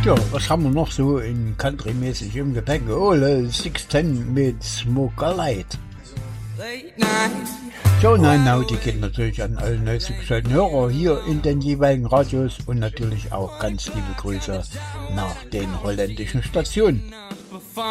Ja, was haben wir noch so in Country-mäßig im Gepäck? Oh, 610 mit Smoker Light. So, nein, die geht natürlich an alle neu zugeschalteten Hörer hier in den jeweiligen Radios und natürlich auch ganz liebe Grüße nach den holländischen Stationen.